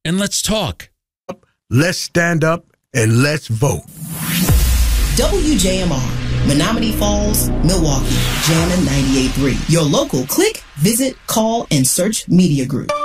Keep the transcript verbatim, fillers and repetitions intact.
and let's talk. Let's stand up and let's vote. W J M R, Menominee Falls, Milwaukee, Jammin' ninety-eight point three. Your local click, visit, call, and search media group.